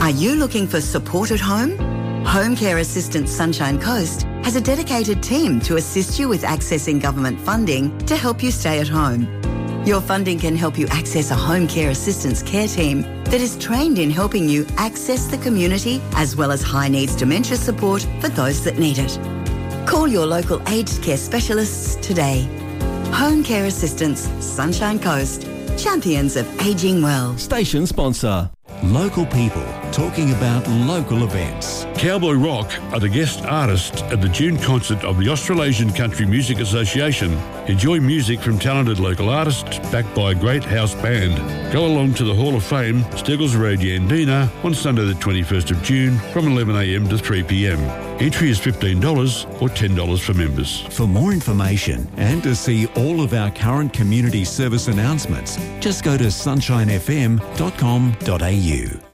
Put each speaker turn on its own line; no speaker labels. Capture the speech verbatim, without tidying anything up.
Are you looking for support at home? Home Care Assistance Sunshine Coast has a dedicated team to assist you with accessing government funding to help you stay at home. Your funding can help you access a home care assistance care team that is trained in helping you access the community as well as high needs dementia support for those that need it. Call your local aged care specialists today. Home Care Assistance Sunshine Coast, champions of ageing well.
Station sponsor.
Local people talking about local events.
Cowboy Rock are the guest artists at the June concert of the Australasian Country Music Association. Enjoy music from talented local artists backed by a great house band. Go along to the Hall of Fame, Steggles Road, Yandina on Sunday the twenty-first of June from eleven a m to three p m. Entry is fifteen dollars or ten dollars for members.
For more information and to see all of our current community service announcements, just go to sunshine f m dot com dot a u.